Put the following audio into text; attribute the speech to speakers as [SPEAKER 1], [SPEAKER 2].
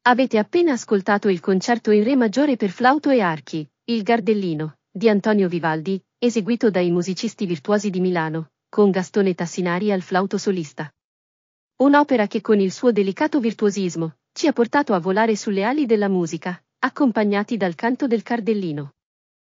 [SPEAKER 1] Avete appena ascoltato il concerto in Re maggiore per flauto e archi, Il Gardellino, di Antonio Vivaldi, eseguito dai musicisti virtuosi di Milano, con Gastone Tassinari al flauto solista. Un'opera che con il suo delicato virtuosismo ci ha portato a volare sulle ali della musica, accompagnati dal canto del Cardellino.